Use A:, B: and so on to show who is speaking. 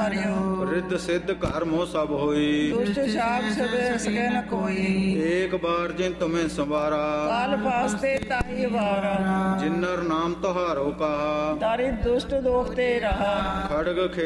A: ਤਾਰਿਓ।
B: ਰਿੱਧ ਸਿੱਧ ਘਰ ਮੋਹ ਸਭ ਹੋਈ,
A: ਦੁਸ਼ਟ ਸ਼ਾਪ ਸਭ ਸਕੈ ਨ ਕੋਈ।
B: ਏਕ ਬਾਰ ਜਿਨ ਤੁਮੇ ਸੰਵਾਰਾ,
A: ਕਾਲ ਫਾਸਤੇ ਤਾਹੀ ਵਾਰਾ।
B: ਜਿਨਰ ਨਾਮ ਤੁਹਾਰੋ ਕਹਾ,
A: ਤਾਰੇ ਦੁਸ਼ਟ ਦੋਖ ਤੇ ਰਹਾ।
B: ਖੜਗ